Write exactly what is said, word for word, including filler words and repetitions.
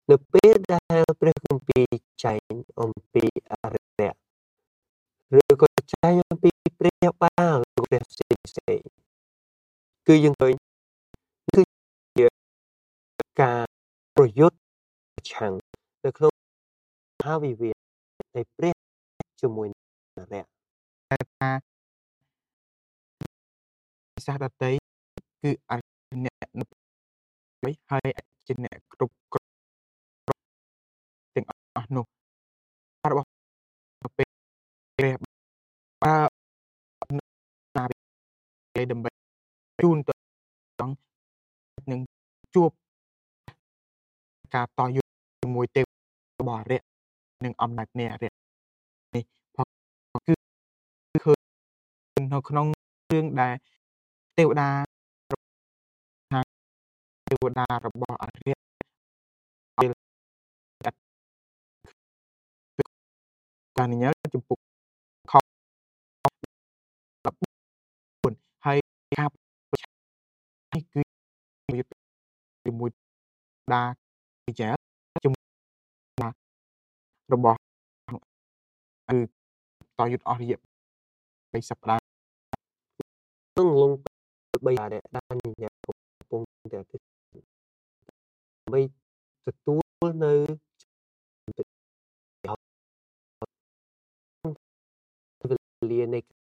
នៅពេលដែលព្រះគម្ពីរចែងអំពីអរិយឬក៏ចែងអំពីព្រះបាលឬព្រះផ្សេងផ្សេងគឺយើងឃើញគឺជាការប្រយុទ្ធប្រឆាំងនៅក្នុងមហាវិវាទនៃព្រះជាមួយនរៈតែថាសាសដតីគឺអរិយអ្នកនៅហើយជាអ្នកគ្រប់គ្រងទាំងអស់នោះរបស់ពេលព្រះបើណាដើម្បីជូនទៅដល់នឹងជួបការតយុទ្ធជាមួយទេវរបស់អរិយនិងអំណាចនៃអរិយនេះគឺឃើញនៅក្នុងរឿងដែលទេវតាទេវតារបស់អរិយការនិយាយចំពុកខហើយការនេះគឺជាមួយដាវិជាជាមួយរបស់គឺតយុទ្ធអស់រយៈពេលសប្តាហ៍ក្នុងលងបីដែលបានញ៉ាំកំពុងតែដើម្បីទទួលនៅវេលានៃ